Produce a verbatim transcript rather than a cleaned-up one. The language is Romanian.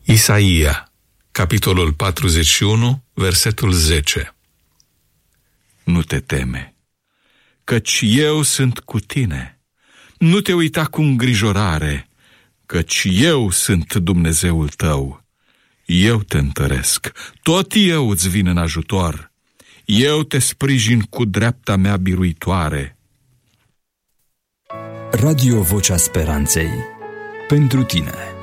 Isaia, capitolul patruzeci și unu, versetul zece. Nu te teme, căci eu sunt cu tine. Nu te uita cu îngrijorare, căci eu sunt Dumnezeul tău. Eu te întăresc, tot eu îți vin în ajutor. Eu te sprijin cu dreapta mea biruitoare. Radio Vocea Speranței. Pentru tine.